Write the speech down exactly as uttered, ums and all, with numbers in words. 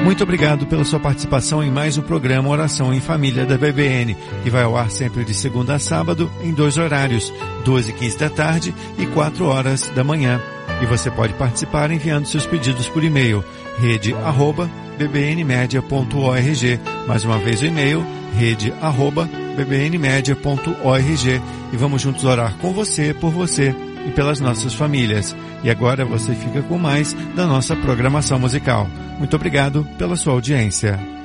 Muito obrigado pela sua participação em mais um programa Oração em Família da B B N, que vai ao ar sempre de segunda a sábado em dois horários, duas e quinze da tarde e quatro horas da manhã. E você pode participar enviando seus pedidos por e-mail, rede arroba b b n media ponto org. Mais uma vez o e-mail, rede arroba b b n media ponto org. E vamos juntos orar com você, por você e pelas nossas famílias. E agora você fica com mais da nossa programação musical. Muito obrigado pela sua audiência.